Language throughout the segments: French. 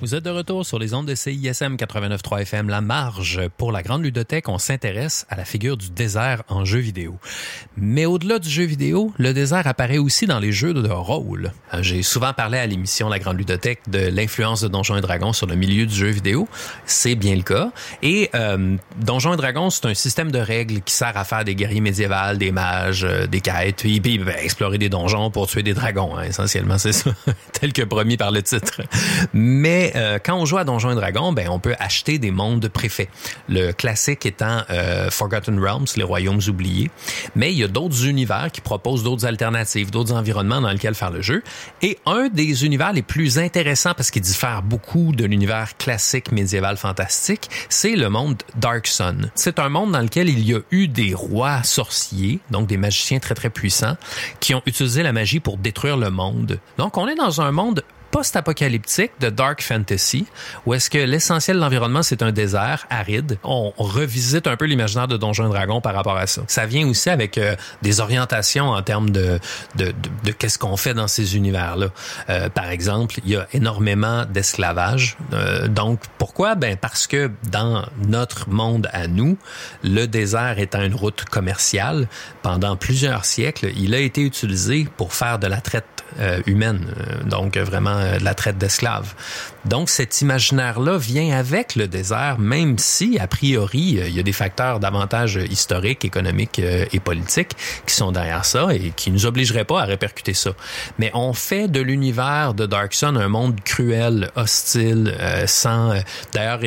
Vous êtes de retour sur les ondes de CISM 89.3 FM, La Marge. Pour la Grande Ludothèque, on s'intéresse à la figure du désert en jeu vidéo. Mais au-delà du jeu vidéo, le désert apparaît aussi dans les jeux de rôle. J'ai souvent parlé à l'émission La Grande Ludothèque de l'influence de Donjons et Dragons sur le milieu du jeu vidéo. C'est bien le cas. Et Donjons et Dragons, c'est un système de règles qui sert à faire des guerriers médiévals, des mages, des quêtes, puis explorer des donjons pour tuer des dragons. Hein, essentiellement, c'est ça, tel que promis par le titre. Mais quand on joue à Donjons et Dragons, on peut acheter des mondes préfaits. Le classique étant Forgotten Realms, les royaumes oubliés. Mais il y a d'autres univers qui proposent d'autres alternatives, d'autres environnements dans lesquels faire le jeu. Et un des univers les plus intéressants, parce qu'il diffère beaucoup de l'univers classique médiéval fantastique, c'est le monde Dark Sun. C'est un monde dans lequel il y a eu des rois sorciers, donc des magiciens très très puissants, qui ont utilisé la magie pour détruire le monde. Donc on est dans un monde post-apocalyptique de Dark Fantasy, où est-ce que l'essentiel de l'environnement, c'est un désert aride. On revisite un peu l'imaginaire de Donjons et Dragons par rapport à ça. Ça vient aussi avec des orientations en termes de qu'est-ce qu'on fait dans ces univers-là. Par exemple, il y a énormément d'esclavage. Donc, pourquoi? Parce que dans notre monde à nous, le désert étant une route commerciale, pendant plusieurs siècles, il a été utilisé pour faire de la traite humaine. Donc, vraiment de la traite d'esclaves. Donc, cet imaginaire-là vient avec le désert, même si, a priori, il y a des facteurs davantage historiques, économiques et politiques qui sont derrière ça et qui nous obligeraient pas à répercuter ça. Mais on fait de l'univers de Dark Sun un monde cruel, hostile, sans... D'ailleurs,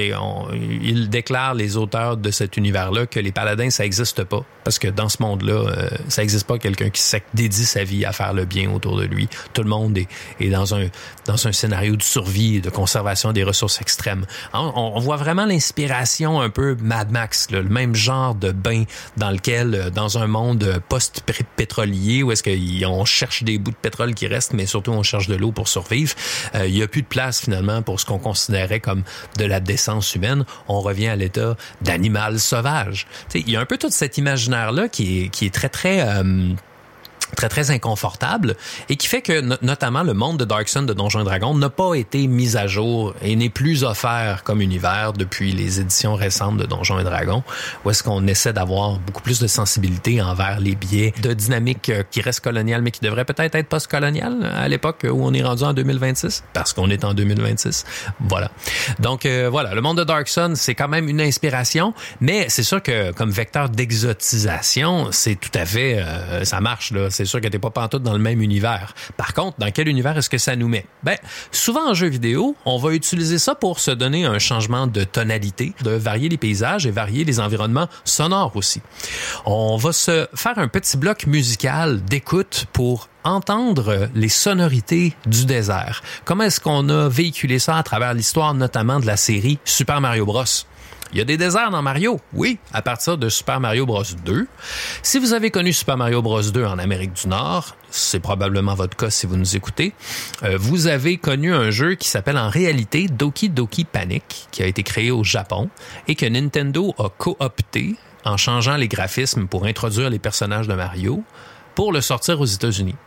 ils déclarent, les auteurs de cet univers-là, que les paladins, ça existe pas. Parce que dans ce monde-là, ça existe pas quelqu'un qui dédie sa vie à faire le bien autour de lui. Tout le monde est dans un scénario de survie, de conservation des ressources extrêmes. On voit vraiment l'inspiration un peu Mad Max, là, le même genre de bain dans lequel, dans un monde post-pétrolier, où est-ce qu'on cherche des bouts de pétrole qui restent, mais surtout on cherche de l'eau pour survivre. Il y a plus de place finalement pour ce qu'on considérait comme de la décence humaine. On revient à l'état d'animal sauvage. T'sais, il y a un peu tout cet imaginaire-là qui est très, très... très, très inconfortable et qui fait que, notamment, le monde de Dark Sun de Donjons et Dragons n'a pas été mis à jour et n'est plus offert comme univers depuis les éditions récentes de Donjons et Dragons, où est-ce qu'on essaie d'avoir beaucoup plus de sensibilité envers les biais de dynamique qui reste coloniale, mais qui devrait peut-être être post-coloniale à l'époque où on est rendu en 2026, parce qu'on est en 2026. Voilà. Donc, voilà, le monde de Dark Sun, c'est quand même une inspiration, mais c'est sûr que comme vecteur d'exotisation, c'est tout à fait... ça marche, là. C'est sûr que t'es pas pantoute dans le même univers. Par contre, dans quel univers est-ce que ça nous met? Souvent en jeu vidéo, on va utiliser ça pour se donner un changement de tonalité, de varier les paysages et varier les environnements sonores aussi. On va se faire un petit bloc musical d'écoute pour entendre les sonorités du désert. Comment est-ce qu'on a véhiculé ça à travers l'histoire, notamment de la série Super Mario Bros? Il y a des déserts dans Mario, oui, à partir de Super Mario Bros 2. Si vous avez connu Super Mario Bros 2 en Amérique du Nord, c'est probablement votre cas si vous nous écoutez, vous avez connu un jeu qui s'appelle en réalité Doki Doki Panic, qui a été créé au Japon et que Nintendo a coopté en changeant les graphismes pour introduire les personnages de Mario pour le sortir aux États-Unis.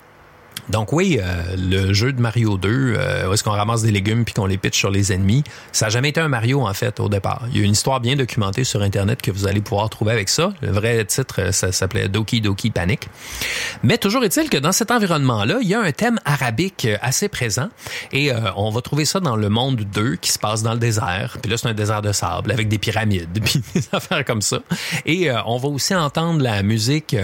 Donc oui, le jeu de Mario 2, où est-ce qu'on ramasse des légumes puis qu'on les pitche sur les ennemis, ça n'a jamais été un Mario en fait au départ. Il y a une histoire bien documentée sur Internet que vous allez pouvoir trouver avec ça. Le vrai titre, ça s'appelait Doki Doki Panic. Mais toujours est-il que dans cet environnement-là, il y a un thème arabique assez présent et on va trouver ça dans le monde 2 qui se passe dans le désert. Puis là, c'est un désert de sable avec des pyramides puis des affaires comme ça. Et on va aussi entendre la musique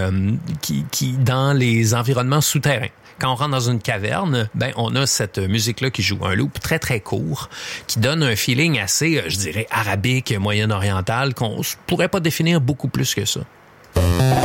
qui dans les environnements souterrains. Quand on rentre dans une caverne, on a cette musique-là qui joue un loop très, très court, qui donne un feeling assez, je dirais, arabique, moyen-oriental, qu'on pourrait pas définir beaucoup plus que ça.